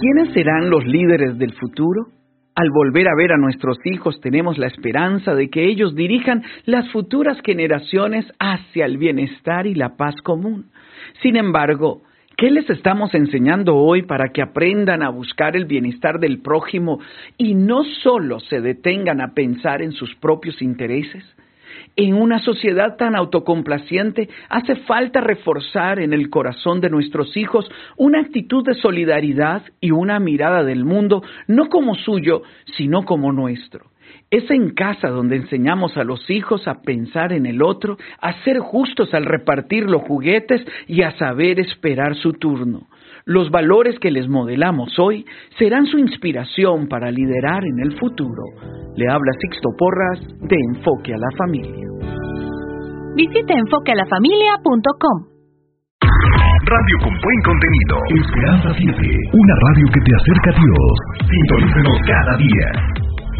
¿Quiénes serán los líderes del futuro? Al volver a ver a nuestros hijos tenemos la esperanza de que ellos dirijan las futuras generaciones hacia el bienestar y la paz común. Sin embargo, ¿qué les estamos enseñando hoy para que aprendan a buscar el bienestar del prójimo y no solo se detengan a pensar en sus propios intereses? En una sociedad tan autocomplaciente, hace falta reforzar en el corazón de nuestros hijos una actitud de solidaridad y una mirada del mundo, no como suyo, sino como nuestro. Es en casa donde enseñamos a los hijos a pensar en el otro, a ser justos al repartir los juguetes y a saber esperar su turno. Los valores que les modelamos hoy serán su inspiración para liderar en el futuro. Le habla Sixto Porras de Enfoque a la Familia. Visite enfoquealafamilia.com. Radio con buen contenido. Esperanza 7, una radio que te acerca a Dios. Sintonícenos cada día.